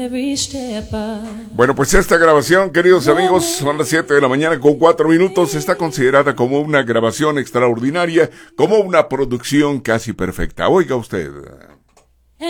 Bueno, pues esta grabación, queridos amigos, son las 7 de la mañana con 4 minutos. Está considerada como una grabación extraordinaria, como una producción casi perfecta. Oiga usted.